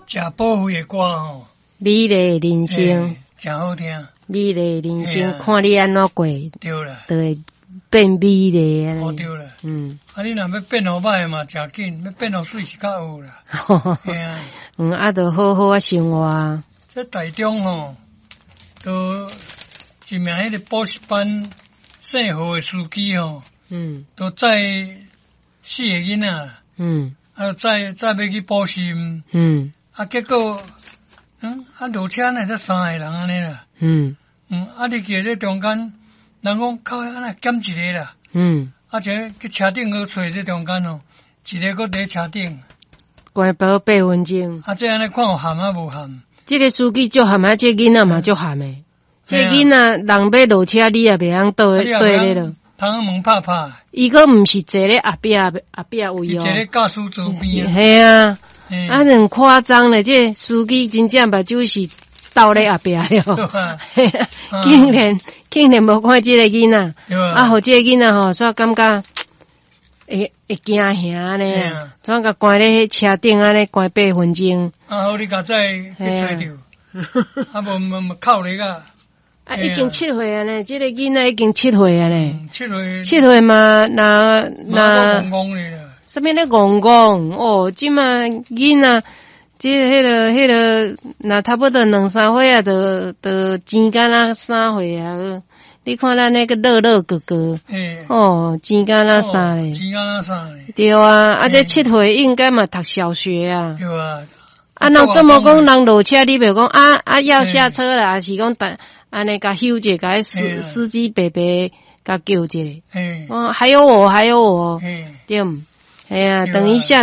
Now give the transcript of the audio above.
食保惠的歌吼， 美丽人生， 真好听。 美丽人生，看你安怎过， 对啦， 就会变美丽安尼。 对啦。啊，你若要变好歹嘛，真紧；要变好水是较有啦。 啊，就好好啊生活。 这台中吼，都一名迄个补习班姓何的司机吼，都载4个囡仔，啊，载要去补习，啊，结果，落车呢才3个人安尼啦，啊，你记这中间，人讲靠安那减一个啦，啊，这去车顶去找这中间哦，一个搁伫车顶， 关保8分钟， 啊，这安尼看有含啊无含？ 这个司机足含啊，这囡仔嘛足含诶。这囡仔人要落车，你也袂晓倒咧咯。 通门拍拍。 伊个毋是坐咧后壁位哦。 伊坐咧驾驶座边啊。 系啊，啊很夸张咧，这司机真正目睭是倒咧后壁咯。竟然无看这个囡仔，啊，互这个囡仔吼，煞感觉会惊吓呢。怎甲关咧车顶安尼关8分钟？ 啊，好你家再去找着，啊无靠你个。 啊，已经7岁啊呢，这个囡仔已经7岁啊呢。 7 岁嘛，那什么咧戆戆哦，即嘛囡仔，迄个，那差不多2、3岁啊，就钱干那3岁啊。你看咱那个乐哥哥，钱干那啥咧？ 钱干那啥咧？ 对啊，啊这7岁应该嘛读小学啊。 对啊。 啊，人这么讲，人落车你袂讲啊要下车啦，还是讲安尼甲休者，甲司机伯伯甲叫一个。还有我，对，哎呀，等一下。